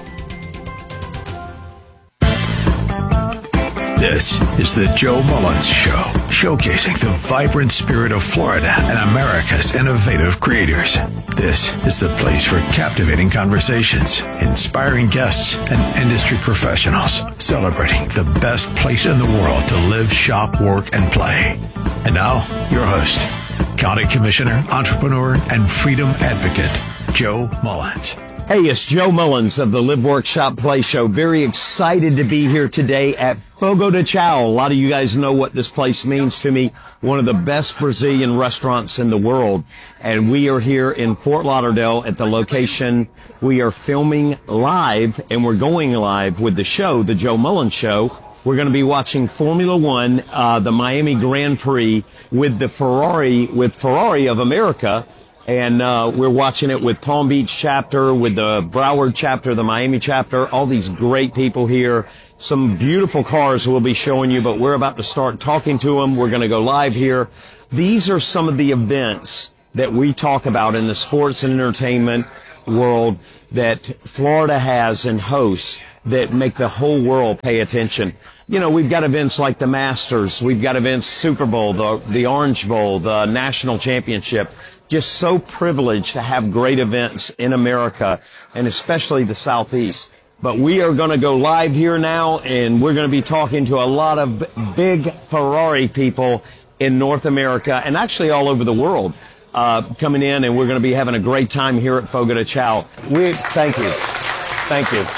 This is the Joe Mullins Show, showcasing the vibrant spirit of Florida and America's innovative creators. This is the place for captivating conversations, inspiring guests, and industry professionals, celebrating the best place in the world to live, shop, work, and play. And now, your host, County Commissioner, entrepreneur, and freedom advocate, Joe Mullins. Hey, it's Joe Mullins of the Live Workshop Play Show. Very excited to be here today at Fogo de Chao. A lot of you guys know what this place means to me. One of the best Brazilian restaurants in the world. And we are here in Fort Lauderdale at the location. We are filming live, and we're going live with the show, the Joe Mullins Show. We're going to be watching Formula One, uh, the Miami Grand Prix with the Ferrari, with Ferrari of America. And uh, we're watching it with Palm Beach chapter, with the Broward chapter, the Miami chapter, all these great people here. Some beautiful cars we'll be showing you, but we're about to start talking to them. We're going to go live here. These are some of the events that we talk about in the sports and entertainment world that Florida has and hosts that make the whole world pay attention. You know, we've got events like the Masters. We've got events, Super Bowl, the, the Orange Bowl, the National Championship. Just so privileged to have great events in America, and especially the Southeast. But we are going to go live here now, and we're going to be talking to a lot of big Ferrari people in North America, and actually all over the world, uh, coming in, and we're going to be having a great time here at Fogo de Chao. We, thank you. Thank you.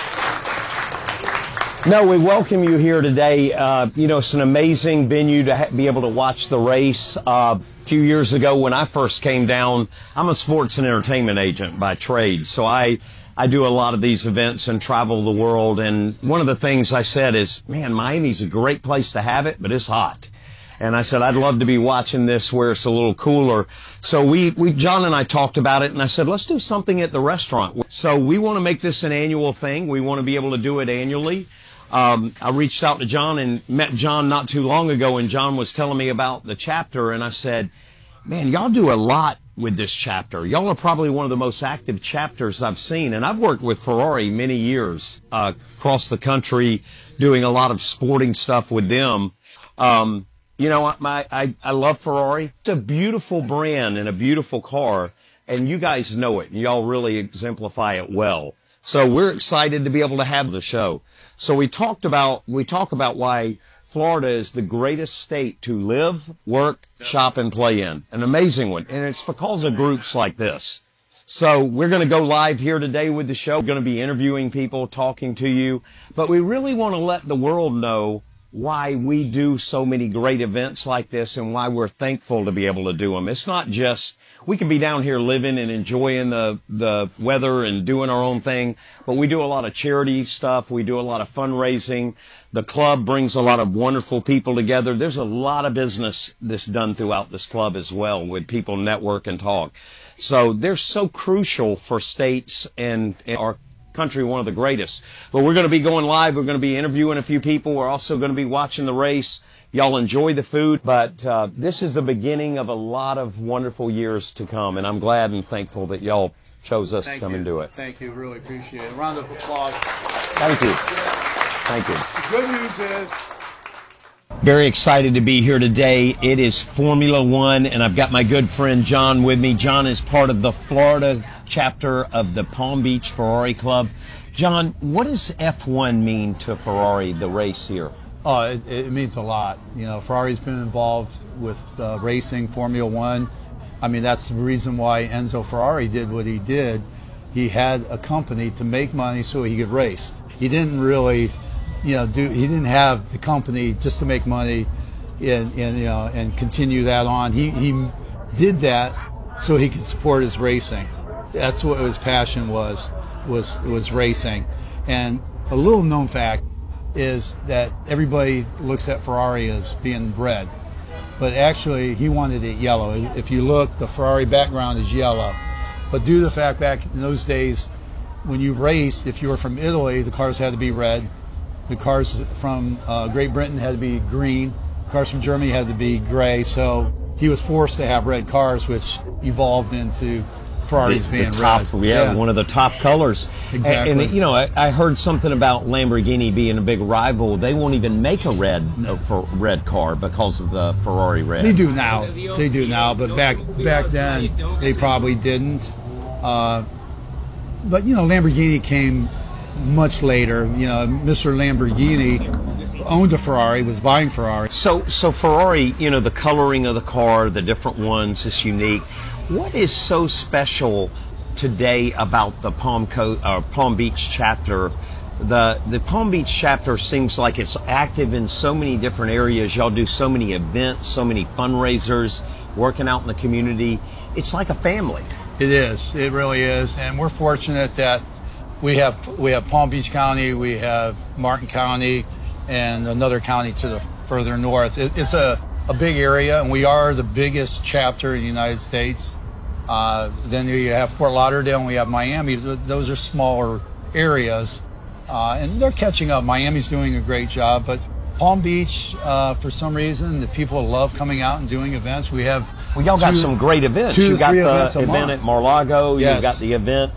No, we welcome you here today. Uh, you know, it's an amazing venue to ha- be able to watch the race. Uh, a few years ago when I first came down, I'm a sports and entertainment agent by trade. So I, I do a lot of these events and travel the world. And one of the things I said is, man, Miami's a great place to have it, but it's hot. And I said, I'd love to be watching this where it's a little cooler. So we, we, John and I talked about it, and I said, let's do something at the restaurant. So we want to make this an annual thing. We want to be able to do it annually. Um, I reached out to John and met John not too long ago, and John was telling me about the chapter, and I said, man, y'all do a lot with this chapter. Y'all are probably one of the most active chapters I've seen, and I've worked with Ferrari many years uh, across the country, doing a lot of sporting stuff with them. Um, you know, my, I, I love Ferrari. It's a beautiful brand and a beautiful car, and you guys know it, and y'all really exemplify it well. So we're excited to be able to have the show. So we talked about, we talk about why Florida is the greatest state to live, work, shop, and play in. An amazing one. And it's because of groups like this. So we're going to go live here today with the show. We're going to be interviewing people, talking to you. But we really want to let the world know why we do so many great events like this and why we're thankful to be able to do them. It's not just we can be down here living and enjoying the, the weather and doing our own thing, but we do a lot of charity stuff. We do a lot of fundraising. The club brings a lot of wonderful people together. There's a lot of business that's done throughout this club as well, with people network and talk. So they're so crucial for states and, and our country, one of the greatest. But we're going to be going live. We're going to be interviewing a few people. We're also going to be watching the race. Y'all enjoy the food, but uh, this is the beginning of a lot of wonderful years to come, and I'm glad and thankful that y'all chose us Thank to come you. and do it. Thank you. Really appreciate it. A round of applause. Thank you. Thank you. The good news is... Very excited to be here today. It is Formula One, and I've got my good friend John with me. John is part of the Florida chapter of the Palm Beach Ferrari Club. John, what does F one mean to Ferrari, the race here? Oh, it, it means a lot. You know, Ferrari's been involved with uh, racing, Formula One. I mean, that's the reason why Enzo Ferrari did what he did. He had a company to make money so he could race. He didn't really, you know, do. He didn't have the company just to make money, and, and you know, and continue that on. He he did that so he could support his racing. That's what his passion was was was racing. And a little known fact is that everybody looks at Ferrari as being red, but actually he wanted it yellow. If you look, the Ferrari background is yellow, but due to the fact back in those days when you raced, if you were from Italy, the cars had to be red, the cars from uh, Great Britain had to be green, cars from Germany had to be gray, so he was forced to have red cars, which evolved into Ferrari's the, being the top, red. Yeah, Yeah. one of the top colors. Exactly. And, and you know, I, I heard something about Lamborghini being a big rival. They won't even make a red a for red car because of the Ferrari red. They do now. They do now, but back back then they probably didn't. Uh, but you know, Lamborghini came much later. You know, Mister Lamborghini owned a Ferrari, was buying Ferrari. So, so Ferrari, you know, the coloring of the car, the different ones is unique. What is so special today about the Palm Co- uh, Palm Beach chapter. The the Palm Beach chapter seems like it's active in so many different areas. Y'all do so many events, so many fundraisers, working out in the community. It's like a family. It is. It really is. And we're fortunate that we have we have Palm Beach County, we have Martin County, and another county to the further north. It, it's a, a big area, and we are the biggest chapter in the United States. Uh, then you have Fort Lauderdale, and we have Miami. Those are smaller areas. Uh, and they're catching up. Miami's doing a great job, but Palm Beach, uh, for some reason, the people love coming out and doing events. We have well, y'all got two, some great events. Two, you got three the events a event month. at Mar-a-Lago. Yes. You've got the event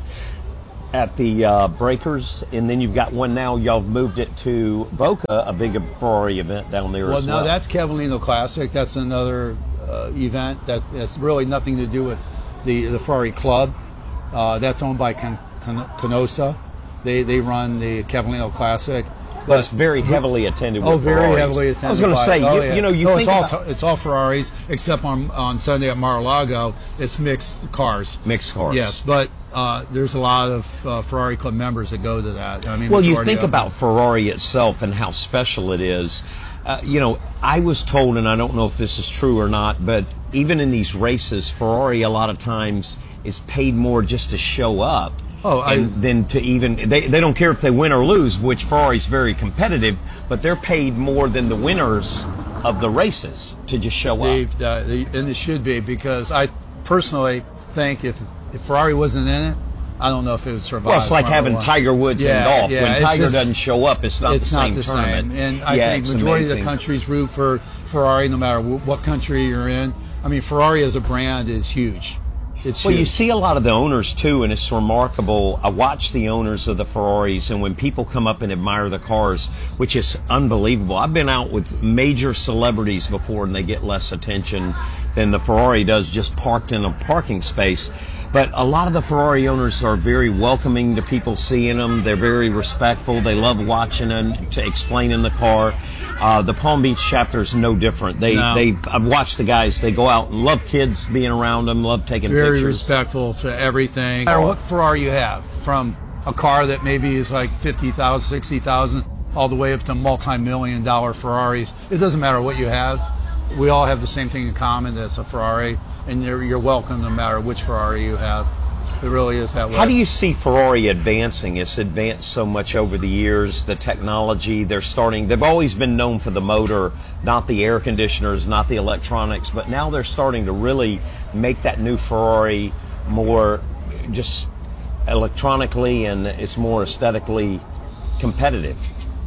at the uh, Breakers, and then you've got one now. Y'all moved it to Boca, a big Ferrari event down there well, as well. well. No, that's Cavallino Classic. That's another uh, event that has really nothing to do with the the Ferrari Club. Uh, that's owned by Can- Can- Canosa. They they run the Cavallino Classic, but it's very heavily attended. With Oh, very Ferraris. heavily attended. I was going to say, oh, you, yeah. you know, you no, think it's all about, t- it's all Ferraris except on on Sunday at Mar-a-Lago, it's mixed cars. Mixed cars. Yes, but uh, there's a lot of uh, Ferrari Club members that go to that. I mean, well, you majority think of them. about Ferrari itself and how special it is. Uh, you know, I was told, and I don't know if this is true or not, but even in these races, Ferrari a lot of times is paid more just to show up. Oh, I, and then to even they, they don't care if they win or lose, which Ferrari's very competitive, but they're paid more than the winners of the races to just show they, up. Uh, they, and it should be, because I personally think if if Ferrari wasn't in it, I don't know if it would survive. Well, it's like Formula having One. Tiger Woods yeah, in golf. Yeah, when it's Tiger just, doesn't show up, it's not it's the not same the tournament. Same. And I yeah, think it's majority amazing. of the countries root for Ferrari, no matter w- what country you're in. I mean, Ferrari as a brand is huge. It's well, huge. you see a lot of the owners too, and it's remarkable. I watch the owners of the Ferraris, and when people come up and admire the cars, which is unbelievable. I've been out with major celebrities before, and they get less attention than the Ferrari does just parked in a parking space. But a lot of the Ferrari owners are very welcoming to people seeing them. They're very respectful. They love watching and to explaining the car. Uh, the Palm Beach chapter is no different. They, No. they, I've watched the guys. They go out and love kids being around them, love taking Very pictures. respectful to everything. No matter what Ferrari you have, from a car that maybe is like fifty thousand, sixty thousand, all the way up to multi-million dollar Ferraris. It doesn't matter what you have. We all have the same thing in common. That's a Ferrari, and you're, you're welcome no matter which Ferrari you have. It really is that way. How do you see Ferrari advancing? It's advanced so much over the years. The technology, they're starting, they've always been known for the motor, not the air conditioners, not the electronics, but now they're starting to really make that new Ferrari more just electronically, and it's more aesthetically competitive.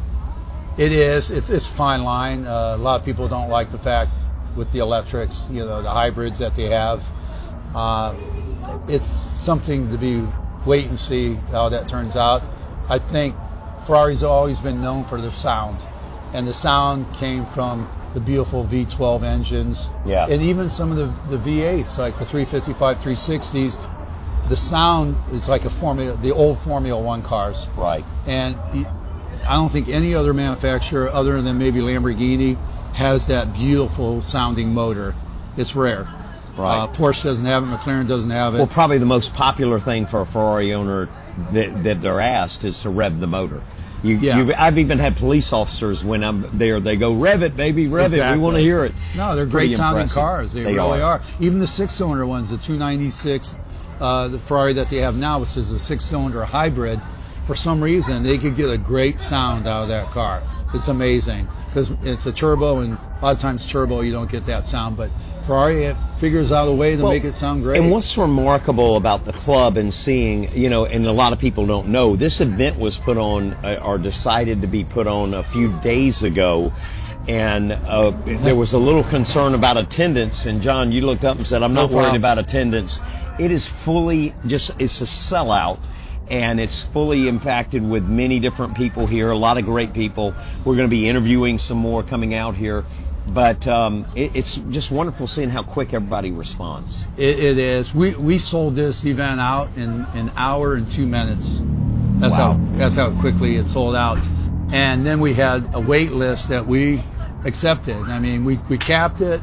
It is. It's it's a fine line. Uh, a lot of people don't like the fact with the electrics, you know, the hybrids that they have. Uh, it's something to be wait and see how that turns out. I think Ferrari's always been known for their sound, and the sound came from the beautiful V twelve engines, yeah, and even some of the the V eights, like the three fifty-five, three sixties. The sound is like a Formula, the old Formula One cars, right? And I don't think any other manufacturer, other than maybe Lamborghini, has that beautiful sounding motor. It's rare. Right. Uh, Porsche doesn't have it. McLaren doesn't have it. Well, probably the most popular thing for a Ferrari owner that, that they're asked is to rev the motor. You, Yeah. you, I've even had police officers when I'm there, they go, rev it, baby, rev it. Exactly. We want to hear it. No, they're It's great pretty sounding impressive. cars. They, They really are. are. Even the six-cylinder ones, the two ninety-six, uh, the Ferrari that they have now, which is a six-cylinder hybrid, for some reason they could get a great sound out of that car. It's amazing because it's a turbo, and a lot of times turbo you don't get that sound, but Ferrari it figures out a way to Well, make it sound great. And what's remarkable about the club and seeing, you know, and a lot of people don't know, this event was put on, uh, or decided to be put on a few days ago. And uh, there was a little concern about attendance. And John, you looked up and said, I'm No not worried problem. about attendance. It is fully just, it's a sellout. And it's fully impacted with many different people here, a lot of great people. We're going to be interviewing some more coming out here. But um, it, it's just wonderful seeing how quick everybody responds. It, it is. We we sold this event out in an hour and two minutes. That's Wow. how that's how quickly it sold out. And then we had a wait list that we accepted. I mean, we, we capped it,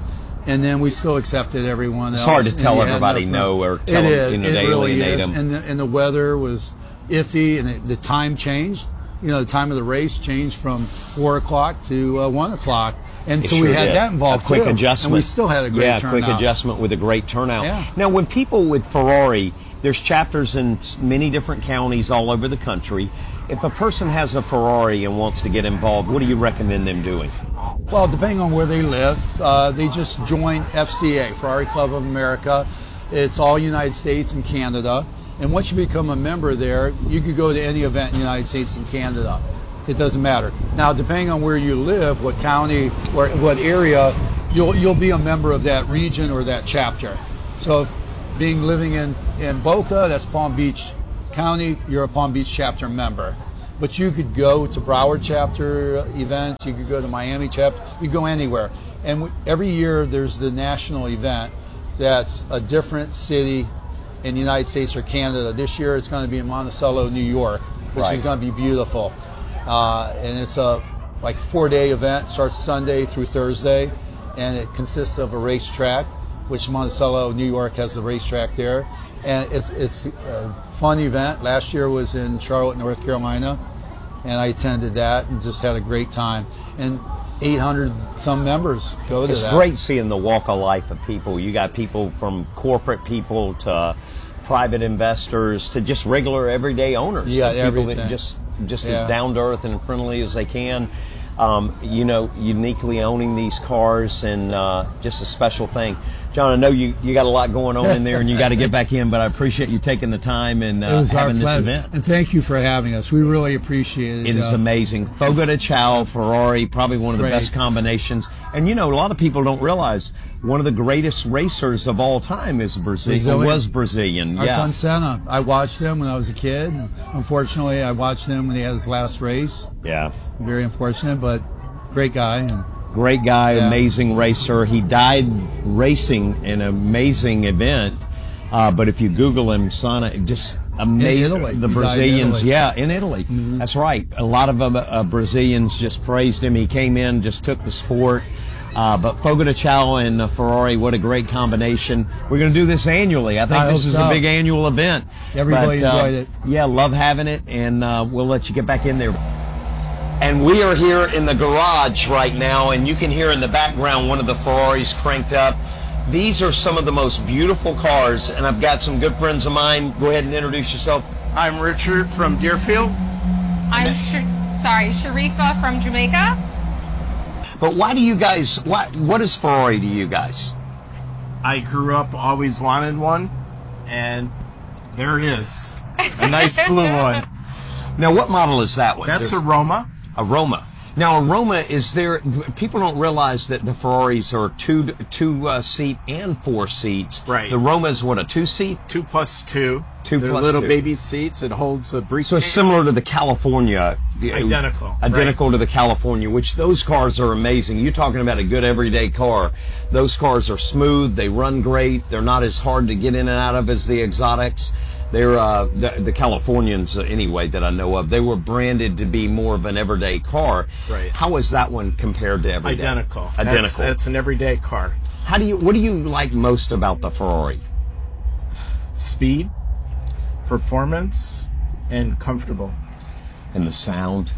and then we still accepted everyone else. It's hard to and tell we had everybody enough no room. or tell it them, is. you know, it they really alienate is. them. And the, and the weather was iffy, and it, the time changed. You know, the time of the race changed from four o'clock to uh, one o'clock, and It so sure we had did. that involved a quick too. adjustment. And we still had a great yeah, turnout. quick adjustment with a great turnout. Yeah. Now, when people with Ferrari, there's chapters in s- many different counties all over the country. If a person has a Ferrari and wants to get involved, what do you recommend them doing? Well, depending on where they live, uh, they just join F C A, Ferrari Club of America. It's all United States and Canada. And once you become a member there, you could go to any event in the United States and Canada. It doesn't matter. Now, depending on where you live, what county or what area, you'll you'll be a member of that region or that chapter. So, being living in, in Boca, that's Palm Beach County, you're a Palm Beach chapter member. But you could go to Broward chapter events, you could go to Miami chapter, you could go anywhere. And w- every year there's the national event that's a different city in the United States or Canada. This year it's going to be in Monticello, New York, which Right. is going to be beautiful. Uh, and it's a like four-day event, starts Sunday through Thursday, and it consists of a racetrack, which Monticello, New York has the racetrack there. And it's it's a fun event. Last year was in Charlotte, North Carolina, and I attended that and just had a great time. And eight hundred some members go to It's that. great seeing the walk of life of people. You got people from corporate people to private investors to just regular everyday owners. Yeah, people everything. that just just Yeah. as down to earth and friendly as they can. Um, you know, uniquely owning these cars, and uh, just a special thing. John, I know you, you got a lot going on in there, and you got to get back in, but I appreciate you taking the time and It uh, was our having this pleasure. event. And thank you for having us. We really appreciate it. It is Uh, amazing. Fogo de Chao, Ferrari, probably one of the Great. best combinations. And you know, a lot of people don't realize one of the greatest racers of all time is Brazilian. Brazilian. Was Brazilian. Yeah. Ayrton Senna. I watched him when I was a kid. Unfortunately, I watched him when he had his last race. Yeah. Very unfortunate, but great guy. And Great guy, Yeah. amazing racer. He died racing in an amazing event. Uh, but if you Google him, Senna, just amazing. In Italy. The He died in Brazilians, Italy. yeah, in Italy. Mm-hmm. That's right. A lot of uh, uh, Brazilians just praised him. He came in, just took the sport. Uh, but Fogo de Chao and uh, Ferrari, what a great combination. We're going to do this annually. I think I this hope is so. a big annual event. Everybody But, uh, enjoyed it. Yeah, love having it, and uh, we'll let you get back in there. And we are here in the garage right now, and you can hear in the background one of the Ferraris cranked up. These are some of the most beautiful cars, and I've got some good friends of mine. Go ahead and introduce yourself. I'm Richard from Deerfield. I'm Sh- sorry, Sharifa from Jamaica. But why do you guys, why, what is Ferrari to you guys? I grew up, always wanted one, and there it is. A nice blue one. Now, what model is that one? That's They're- a Roma. A Roma. Now, a Roma is there. People don't realize that the Ferraris are two two uh, seat and four seats. Right. The Roma is what, a two seat? Two plus two. Two They're plus little two. baby seats. It holds a briefcase. So it's similar to the California. Identical, Identical to the California, which those cars are amazing. You're talking about a good everyday car. Those cars are smooth. They run great. They're not as hard to get in and out of as the exotics. They're uh, the, the Californians, uh, anyway, that I know of. They were branded to be more of an everyday car. Right. How is that one compared to everyday? Identical. Identical. That's, that's an everyday car. How do you? What do you like most about the Ferrari? Speed, performance, and comfortable. And the sound.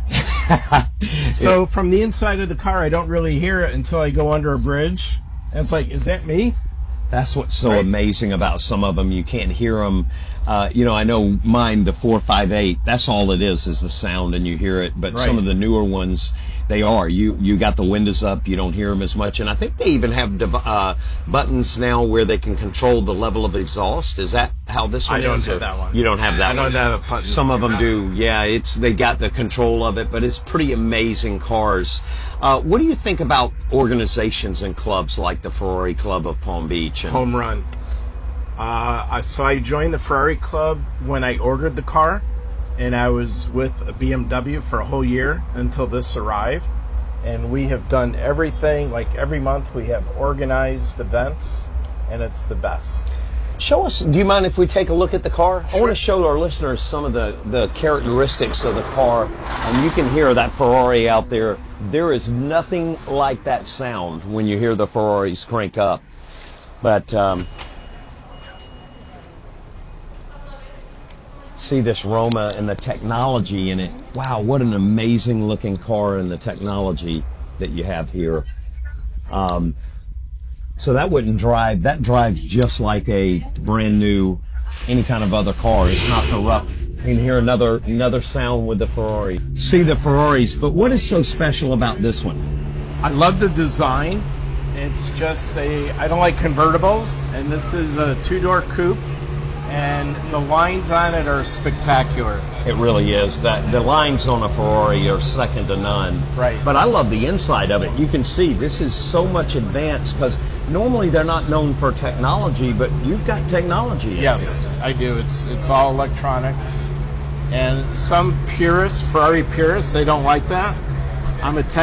So from the inside of the car, I don't really hear it until I go under a bridge. And it's like, is that me? That's what's so Right. amazing about some of them. You can't hear them. Uh, you know, I know mine, the four five eight, that's all it is, is the sound, and you hear it. But Right. some of the newer ones, they are. You you got the windows up, you don't hear them as much. And I think they even have dev- uh, buttons now where they can control the level of exhaust. Is that how this one I don't is? have Or- that one. You don't have that I don't one? have a button. Some of them do. Yeah, it's they got the control of it, but it's pretty amazing cars. Uh, what do you think about organizations and clubs like the Ferrari Club of Palm Beach? And, Home run. Uh, I- so I joined the Ferrari Club when I ordered the car, and I was with a B M W for a whole year until this arrived. And we have done everything, like every month we have organized events, and it's the best. Show us, do you mind if we take a look at the car? Sure. I want to show our listeners some of the, the characteristics of the car. And you can hear that Ferrari out there. There is nothing like that sound when you hear the Ferraris crank up. But um, see this Roma and the technology in it. Wow, what an amazing looking car and the technology that you have here. Um, so that wouldn't drive, that drives just like a brand new, any kind of other car. It's not the rough. You can hear another, another sound with the Ferrari. See the Ferraris, but what is so special about this one? I love the design. It's just a, I don't like convertibles, and this is a two-door coupe, and the lines on it are spectacular. It really is. That the lines on a Ferrari are second to none. Right. But I love the inside of it. You can see this is so much advanced because normally they're not known for technology, but you've got technology. Yes, I do. It's it's all electronics, and some purists, Ferrari purists, they don't like that. I'm a tech